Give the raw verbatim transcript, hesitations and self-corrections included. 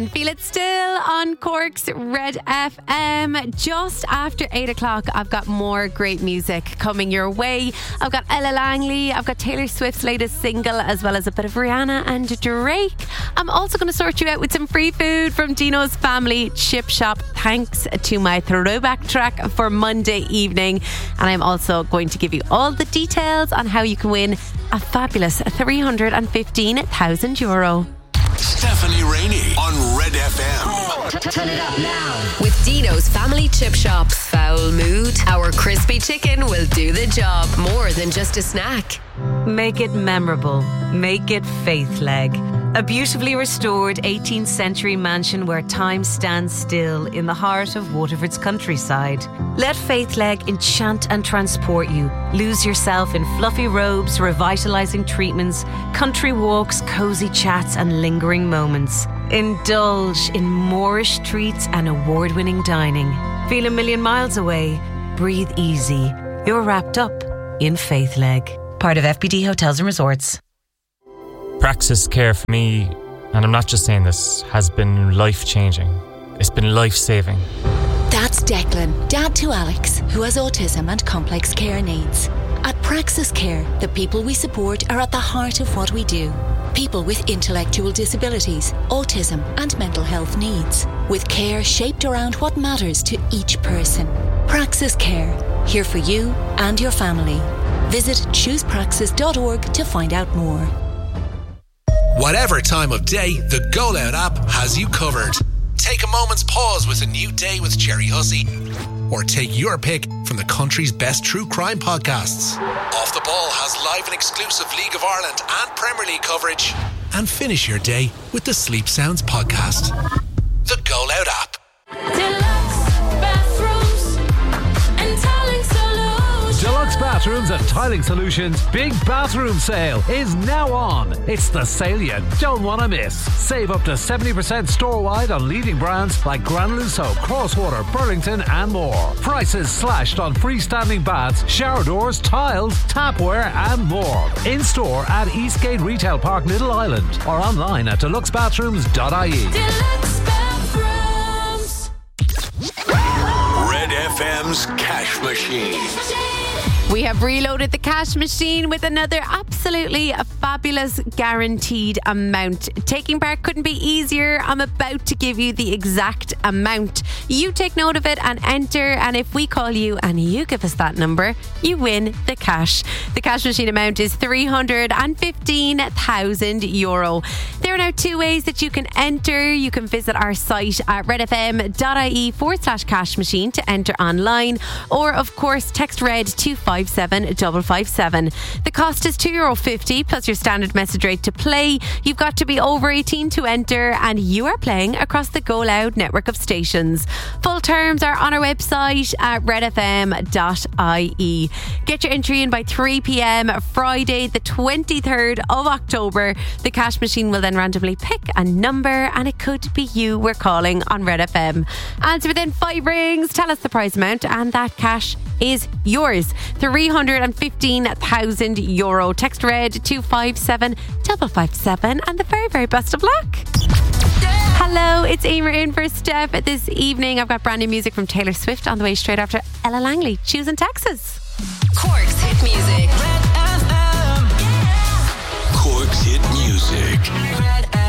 And feel it still on Cork's Red F M. Just after eight o'clock, I've got more great music coming your way. I've got Ella Langley, I've got Taylor Swift's latest single, as well as a bit of Rihanna and Drake. I'm also going to sort you out with some free food from Dino's Family Chip Shop, thanks to my throwback track for Monday evening. And I'm also going to give you all the details on how you can win a fabulous three hundred fifteen thousand euro. Stephanie Rainey on Red F M. Turn it up now. With Dino's Family Chip Shop. Foul mood? Our crispy chicken will do the job. More than just a snack. Make it memorable. Make it Faithleg. A beautifully restored eighteenth century mansion where time stands still in the heart of Waterford's countryside. Let Faithleg enchant and transport you. Lose yourself in fluffy robes, revitalising treatments, country walks, cosy chats and lingering moments. Indulge in Moorish treats and award-winning dining. Feel a million miles away. Breathe easy. You're wrapped up in Faithleg. Part of F B D Hotels and Resorts. Praxis Care for me, and I'm not just saying this, has been life-changing. It's been life-saving. That's Declan, dad to Alex, who has autism and complex care needs. At Praxis Care, the people we support are at the heart of what we do. People with intellectual disabilities, autism and mental health needs, with care shaped around what matters to each person. Praxis Care, here for you and your family. Visit choose praxis dot org to find out more. Whatever time of day, the Go Loud app has you covered. Take a moment's pause with a new day with Jerry Hussey. Or take your pick from the country's best true crime podcasts. Off the Ball has live and exclusive League of Ireland and Premier League coverage. And finish your day with the Sleep Sounds podcast. The Go Loud app. Deluxe bathrooms and tiling solutions. Deluxe Bathrooms and Tiling Solutions Big Bathroom Sale is now on. It's the sale you don't want to miss. Save up to seventy percent store-wide on leading brands like Granulous Soap, Crosswater, Burlington and more. Prices slashed on freestanding baths, shower doors, tiles, tapware and more. In-store at Eastgate Retail Park, Little Island or online at deluxe bathrooms dot I E. Deluxe bathrooms. Red F M's Cash Machine. We have reloaded the cash machine with another absolutely fabulous guaranteed amount. Taking part couldn't be easier. I'm about to give you the exact amount. You take note of it and enter, and if we call you and you give us that number, you win the cash. The cash machine amount is three hundred fifteen thousand euro. There are now two ways that you can enter. You can visit our site at redfm.ie forward slash cash machine to enter online, or of course text red to five seven five five seven. The cost is two euro fifty plus your standard message rate to play. You've got to be over eighteen to enter, and you are playing across the Go Loud network of stations. Full terms are on our website at red f m dot I E. Get your entry in by three p.m. Friday the twenty-third of October. The cash machine will then randomly pick a number, and it could be you we're calling on Red F M. Answer within five rings, tell us the prize amount, and that cash is yours. three hundred fifteen thousand euro. Text red to five seven five five seven, and the very, very best of luck. Hello, it's Emer in for Steph this evening. I've got brand new music from Taylor Swift on the way straight after Ella Langley, Choosing Texas. Cork's hit music. Cork's hit music. Red